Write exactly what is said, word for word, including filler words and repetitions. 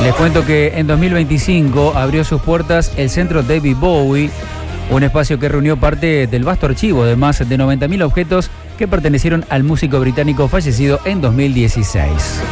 Les cuento que en dos mil veinticinco abrió sus puertas el Centro David Bowie, un espacio que reunió parte del vasto archivo de más de noventa mil objetos que pertenecieron al músico británico fallecido en dos mil dieciséis.